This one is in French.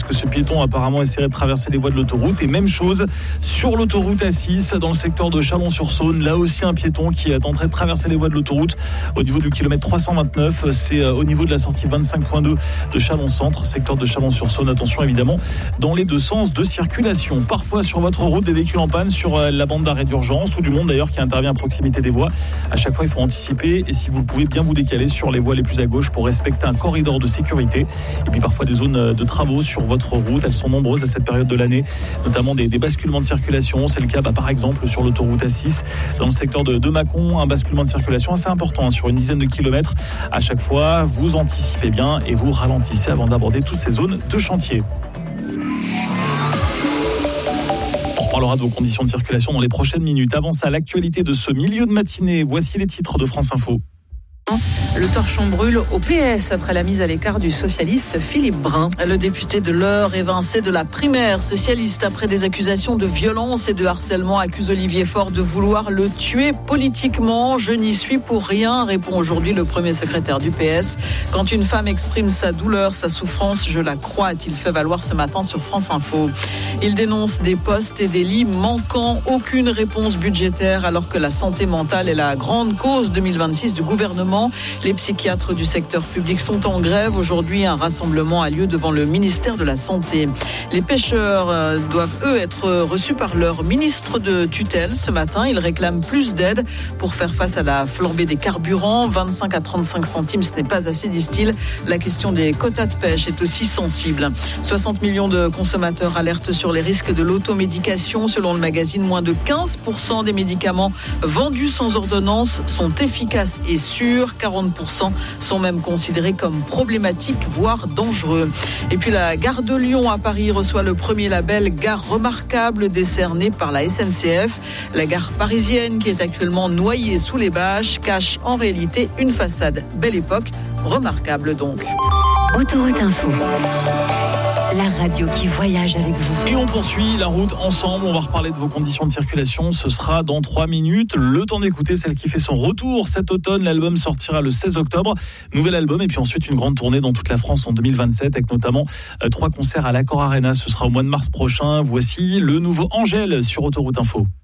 puisque ce piéton apparemment essaierait de traverser les voies de l'autoroute. Et même chose sur l'autoroute A6 dans le secteur de Chalon-sur-Saône. Là aussi un piéton qui tenterait de traverser les voies de l'autoroute au niveau du kilomètre 329. C'est au niveau de la sortie 25.2 de Chalon-Centre, secteur de Chalon-sur-Saône. Attention évidemment dans les deux sens de circulation. Parfois sur votre route, des véhicules en panne sur la bande d'arrêt d'urgence ou du monde d'ailleurs qui intervient à proximité des voies. À chaque fois, il faut anticiper et si vous le pouvez, bien vous décaler sur les voies les plus à gauche pour respecter un corridor de sécurité. Et puis parfois des zones de travaux sur votre route. Elles sont nombreuses à cette période de l'année, notamment des basculements de circulation. C'est le cas par exemple sur l'autoroute A6 dans le secteur de Mâcon, un basculement de circulation assez important sur une dizaine de kilomètres. À chaque fois, vous anticipez bien et vous ralentissez avant d'aborder toutes ces zones de chantier. On parlera de vos conditions de circulation dans les prochaines minutes. Avant ça, l'actualité de ce milieu de matinée. Voici les titres de France Info. Le torchon brûle au PS après la mise à l'écart du socialiste Philippe Brun. Le député de l'Eure, évincé de la primaire socialiste après des accusations de violence et de harcèlement, accuse Olivier Faure de vouloir le tuer politiquement. Je n'y suis pour rien, répond aujourd'hui le premier secrétaire du PS. Quand une femme exprime sa douleur, sa souffrance, je la crois, a-t-il fait valoir ce matin sur France Info. Il dénonce des postes et des lits manquants, aucune réponse budgétaire alors que la santé mentale est la grande cause 2026 du gouvernement. Les psychiatres du secteur public sont en grève. Aujourd'hui, un rassemblement a lieu devant le ministère de la Santé. Les pêcheurs doivent, eux, être reçus par leur ministre de tutelle ce matin. Ils réclament plus d'aide pour faire face à la flambée des carburants. 25 à 35 centimes, ce n'est pas assez, disent-ils. La question des quotas de pêche est aussi sensible. 60 millions de consommateurs alertent sur les risques de l'automédication. Selon le magazine, moins de 15% des médicaments vendus sans ordonnance sont efficaces et sûrs. 40% sont même considérés comme problématiques, voire dangereux. Et puis la gare de Lyon à Paris reçoit le premier label Gare remarquable décerné par la SNCF. La gare parisienne, qui est actuellement noyée sous les bâches, cache en réalité une façade belle époque, remarquable donc. Autoroute Info. La radio qui voyage avec vous. Et on poursuit la route ensemble. On va reparler de vos conditions de circulation. Ce sera dans 3 minutes. Le temps d'écouter celle qui fait son retour cet automne. L'album sortira le 16 octobre. Nouvel album et puis ensuite une grande tournée dans toute la France en 2027 avec notamment 3 concerts à l'Accor Arena. Ce sera au mois de mars prochain. Voici le nouveau Angèle sur Autoroute Info.